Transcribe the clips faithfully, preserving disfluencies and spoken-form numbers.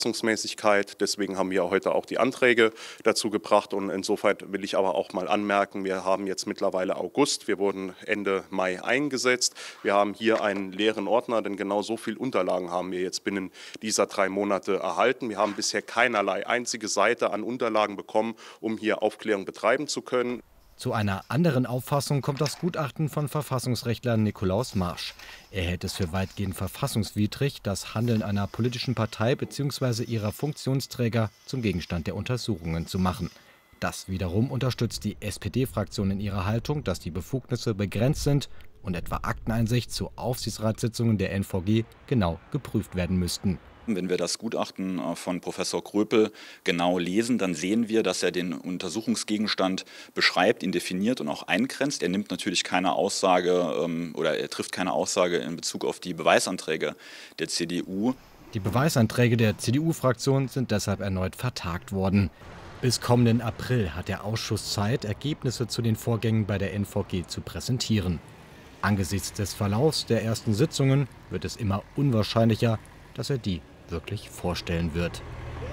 Verfassungsmäßigkeit. Deswegen haben wir heute auch die Anträge dazu gebracht. Und insofern will ich aber auch mal anmerken, wir haben jetzt mittlerweile August. Wir wurden Ende Mai eingesetzt. Wir haben hier einen leeren Ordner, denn genau so viele Unterlagen haben wir jetzt binnen dieser drei Monate erhalten. Wir haben bisher keinerlei einzige Seite an Unterlagen bekommen, um hier Aufklärung betreiben zu können. Zu einer anderen Auffassung kommt das Gutachten von Verfassungsrechtler Nikolaus Marsch. Er hält es für weitgehend verfassungswidrig, das Handeln einer politischen Partei bzw. ihrer Funktionsträger zum Gegenstand der Untersuchungen zu machen. Das wiederum unterstützt die S P D-Fraktion in ihrer Haltung, dass die Befugnisse begrenzt sind und etwa Akteneinsicht zu Aufsichtsratssitzungen der N V G genau geprüft werden müssten. Wenn wir das Gutachten von Professor Kröpel genau lesen, dann sehen wir, dass er den Untersuchungsgegenstand beschreibt, ihn definiert und auch eingrenzt. Er nimmt natürlich keine Aussage ähm, oder er trifft keine Aussage in Bezug auf die Beweisanträge der C D U. Die Beweisanträge der C D U-Fraktion sind deshalb erneut vertagt worden. Bis kommenden April hat der Ausschuss Zeit, Ergebnisse zu den Vorgängen bei der N V G zu präsentieren. Angesichts des Verlaufs der ersten Sitzungen wird es immer unwahrscheinlicher, dass er die wirklich vorstellen wird.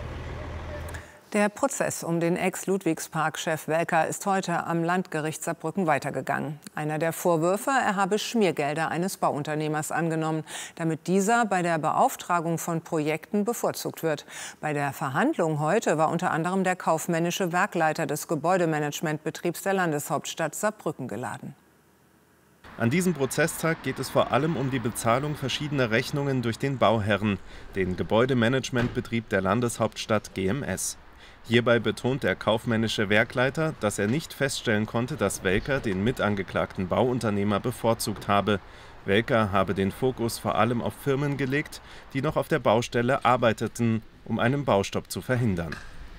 Der Prozess um den Ex-Ludwigspark-Chef Welker ist heute am Landgericht Saarbrücken weitergegangen. Einer der Vorwürfe, er habe Schmiergelder eines Bauunternehmers angenommen, damit dieser bei der Beauftragung von Projekten bevorzugt wird. Bei der Verhandlung heute war unter anderem der kaufmännische Werkleiter des Gebäudemanagementbetriebs der Landeshauptstadt Saarbrücken geladen. An diesem Prozesstag geht es vor allem um die Bezahlung verschiedener Rechnungen durch den Bauherren, den Gebäudemanagementbetrieb der Landeshauptstadt G M S. Hierbei betont der kaufmännische Werkleiter, dass er nicht feststellen konnte, dass Welker den mitangeklagten Bauunternehmer bevorzugt habe. Welker habe den Fokus vor allem auf Firmen gelegt, die noch auf der Baustelle arbeiteten, um einen Baustopp zu verhindern.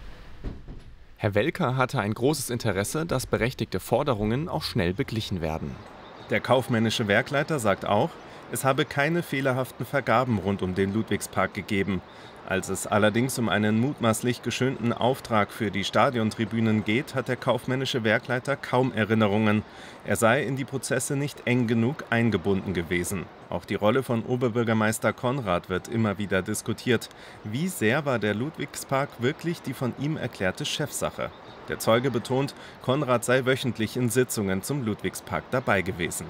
Herr Welker hatte ein großes Interesse, dass berechtigte Forderungen auch schnell beglichen werden. Der kaufmännische Werkleiter sagt auch, es habe keine fehlerhaften Vergaben rund um den Ludwigspark gegeben. Als es allerdings um einen mutmaßlich geschönten Auftrag für die Stadiontribünen geht, hat der kaufmännische Werkleiter kaum Erinnerungen. Er sei in die Prozesse nicht eng genug eingebunden gewesen. Auch die Rolle von Oberbürgermeister Konrad wird immer wieder diskutiert. Wie sehr war der Ludwigspark wirklich die von ihm erklärte Chefsache? Der Zeuge betont, Konrad sei wöchentlich in Sitzungen zum Ludwigspark dabei gewesen.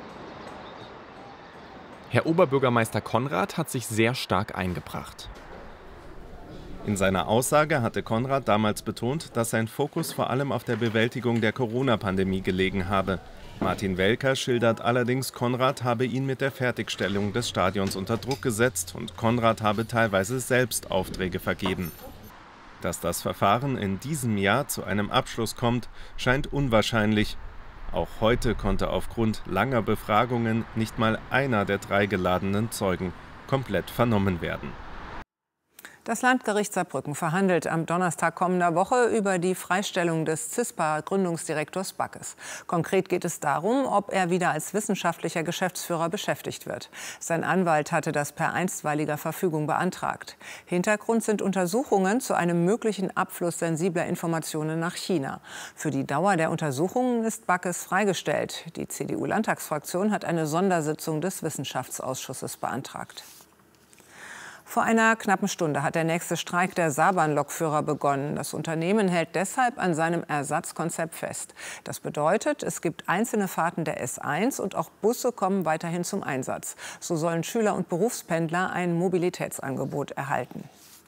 Herr Oberbürgermeister Konrad hat sich sehr stark eingebracht. In seiner Aussage hatte Konrad damals betont, dass sein Fokus vor allem auf der Bewältigung der Corona-Pandemie gelegen habe. Martin Welker schildert allerdings, Konrad habe ihn mit der Fertigstellung des Stadions unter Druck gesetzt und Konrad habe teilweise selbst Aufträge vergeben. Dass das Verfahren in diesem Jahr zu einem Abschluss kommt, scheint unwahrscheinlich. Auch heute konnte aufgrund langer Befragungen nicht mal einer der drei geladenen Zeugen komplett vernommen werden. Das Landgericht Saarbrücken verhandelt am Donnerstag kommender Woche über die Freistellung des CISPA-Gründungsdirektors Backes. Konkret geht es darum, ob er wieder als wissenschaftlicher Geschäftsführer beschäftigt wird. Sein Anwalt hatte das per einstweiliger Verfügung beantragt. Hintergrund sind Untersuchungen zu einem möglichen Abfluss sensibler Informationen nach China. Für die Dauer der Untersuchungen ist Backes freigestellt. Die C D U-Landtagsfraktion hat eine Sondersitzung des Wissenschaftsausschusses beantragt. Vor einer knappen Stunde hat der nächste Streik der Saarbahnlokführer begonnen. Das Unternehmen hält deshalb an seinem Ersatzkonzept fest. Das bedeutet, es gibt einzelne Fahrten der S eins und auch Busse kommen weiterhin zum Einsatz. So sollen Schüler und Berufspendler ein Mobilitätsangebot erhalten.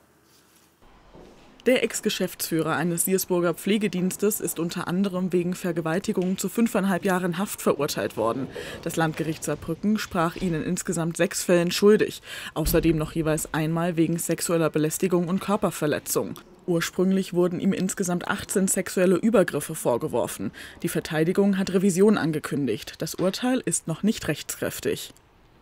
Der Ex-Geschäftsführer eines Siersburger Pflegedienstes ist unter anderem wegen Vergewaltigung zu fünfeinhalb Jahren Haft verurteilt worden. Das Landgericht Saarbrücken sprach ihn in insgesamt sechs Fällen schuldig. Außerdem noch jeweils einmal wegen sexueller Belästigung und Körperverletzung. Ursprünglich wurden ihm insgesamt achtzehn sexuelle Übergriffe vorgeworfen. Die Verteidigung hat Revision angekündigt. Das Urteil ist noch nicht rechtskräftig.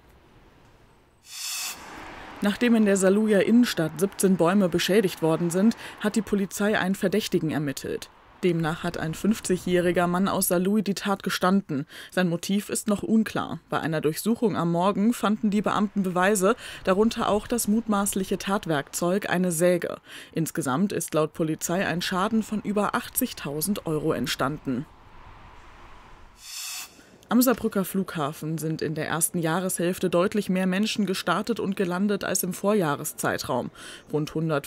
Nachdem in der Saarlouier Innenstadt siebzehn Bäume beschädigt worden sind, hat die Polizei einen Verdächtigen ermittelt. Demnach hat ein fünfzigjähriger Mann aus Saarlouis die Tat gestanden. Sein Motiv ist noch unklar. Bei einer Durchsuchung am Morgen fanden die Beamten Beweise, darunter auch das mutmaßliche Tatwerkzeug, eine Säge. Insgesamt ist laut Polizei ein Schaden von über achtzigtausend Euro entstanden. Am Saarbrücker Flughafen sind in der ersten Jahreshälfte deutlich mehr Menschen gestartet und gelandet als im Vorjahreszeitraum. Rund hundert